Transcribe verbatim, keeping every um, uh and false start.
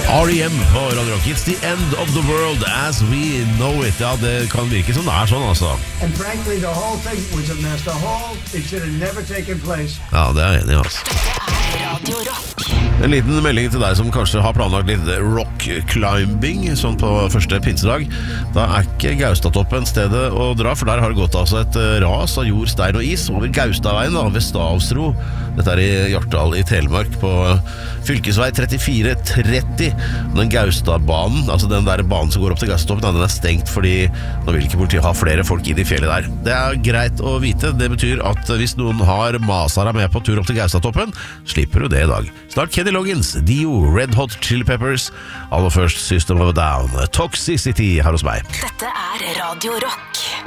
R E M på Radio Rock. It's the end of the world as we know it. Ja, det kan virke som det er sånn, altså. And frankly, the whole thing was a mess. The whole, it should have never taken place. Ja, det er jeg enig i, altså. Dette er Radio Rock. En liten melding til deg som kanskje har planlagt litt rock climbing sånn på første pinsedag. Da er ikke Gaustatoppen stedet å dra, for der har det gått altså et ras av jord, stein og is over Gaustadveien da, ved Stavsro. Dette er i Hjartdal i Telemark på fylkesvei trettifire tretti. Den Gaustadbanen, altså den der banen som går opp til Gaustatoppen, den er stengt fordi nå vil ikke politiet ha flere folk i de fjellet der. Det er greit å vite. Det betyr at hvis noen har masara med på tur opp til Gaustatoppen, slipper du det i dag. Snart Kenny Loggins, Dio, Red Hot Chili Peppers, aller først System of a Down, Toxicity her hos meg. Dette er Radio Rock.